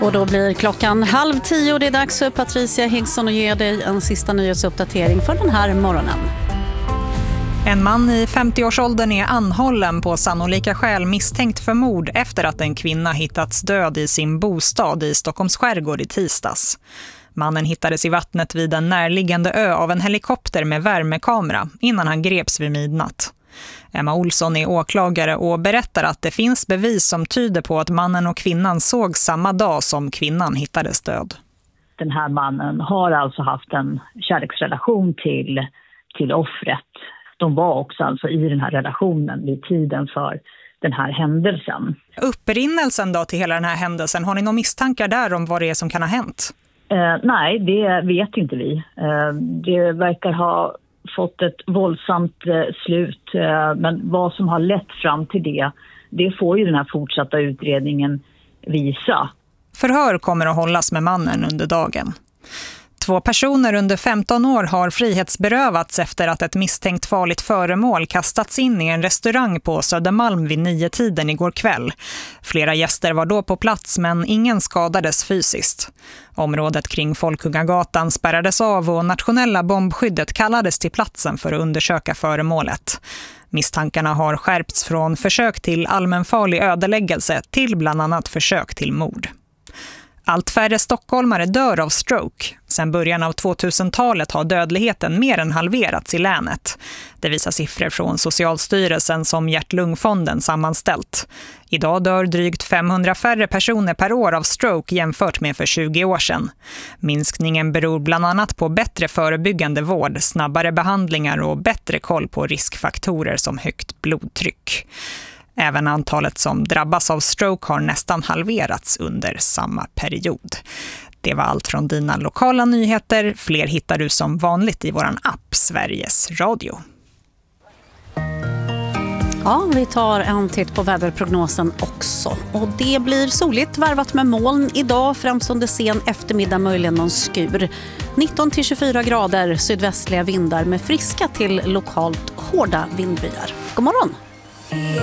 Och då blir klockan 9:30. Det är dags för Patricia Higson att ge dig en sista nyhetsuppdatering för den här morgonen. En man i 50-årsåldern är anhållen på sannolika skäl misstänkt för mord efter att en kvinna hittats död i sin bostad i Stockholms skärgård i tisdags. Mannen hittades i vattnet vid en närliggande ö av en helikopter med värmekamera innan han greps vid midnatt. Emma Olsson är åklagare och berättar att det finns bevis som tyder på att mannen och kvinnan såg samma dag som kvinnan hittades död. Den här mannen har alltså haft en kärleksrelation till offret. De var också alltså i den här relationen vid tiden för den här händelsen. Upprinnelsen då till hela den här händelsen, har ni några misstankar där om vad det är som kan ha hänt? Nej, det vet inte vi. Det verkar ha fått ett våldsamt slut, men vad som har lett fram till det får ju den här fortsatta utredningen visa. Förhör kommer att hållas med mannen under dagen. 2 personer under 15 år har frihetsberövats efter att ett misstänkt farligt föremål kastats in i en restaurang på Södermalm vid 9-tiden igår kväll. Flera gäster var då på plats men ingen skadades fysiskt. Området kring Folkungagatan spärrades av och nationella bombskyddet kallades till platsen för att undersöka föremålet. Misstankarna har skärpts från försök till allmänfarlig ödeläggelse till bland annat försök till mord. Allt färre stockholmare dör av stroke. Sedan början av 2000-talet har dödligheten mer än halverats i länet. Det visar siffror från Socialstyrelsen som Hjärt-Lungfonden sammanställt. Idag dör drygt 500 färre personer per år av stroke jämfört med för 20 år sedan. Minskningen beror bland annat på bättre förebyggande vård, snabbare behandlingar och bättre koll på riskfaktorer som högt blodtryck. Även antalet som drabbas av stroke har nästan halverats under samma period. Det var allt från dina lokala nyheter. Fler hittar du som vanligt i våran app Sveriges Radio. Ja, vi tar en titt på väderprognosen också. Och det blir soligt, varvat med moln idag, främst under sen eftermiddag, möjligen någon skur. 19-24 grader, sydvästliga vindar med friska till lokalt hårda vindbyar. God morgon!